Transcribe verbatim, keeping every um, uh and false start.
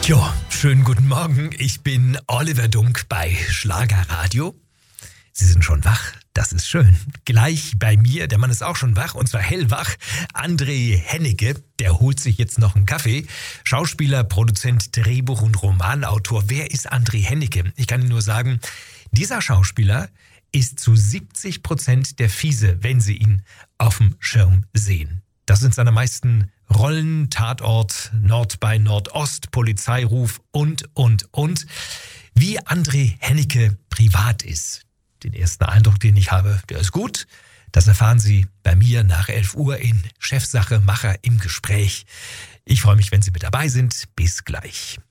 Jo, schönen guten Morgen. Ich bin Oliver Dunk bei Schlagerradio. Sie sind schon wach, das ist schön. Gleich bei mir, der Mann ist auch schon wach, und zwar hellwach, André Hennecke, der holt sich jetzt noch einen Kaffee. Schauspieler, Produzent, Drehbuch- und Romanautor. Wer ist André Hennecke? Ich kann Ihnen nur sagen, dieser Schauspieler ist zu siebzig Prozent der Fiese, wenn Sie ihn auf dem Schirm sehen. Das sind seine meisten Rollen, Tatort, Nord bei Nordost, Polizeiruf und, und, und. Wie André Hennecke privat ist, den ersten Eindruck, den ich habe, der ist gut. Das erfahren Sie bei mir nach elf Uhr in Chefsache Macher im Gespräch. Ich freue mich, wenn Sie mit dabei sind. Bis gleich.